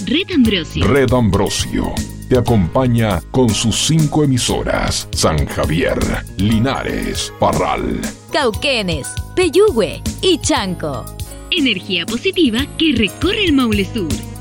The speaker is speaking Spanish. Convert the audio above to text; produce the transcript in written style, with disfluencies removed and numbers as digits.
Red Ambrosio. Red Ambrosio te acompaña con sus 5 emisoras: San Javier, Linares, Parral, Cauquenes, Peyúgue y Chanco. Energía positiva que recorre el Maule Sur.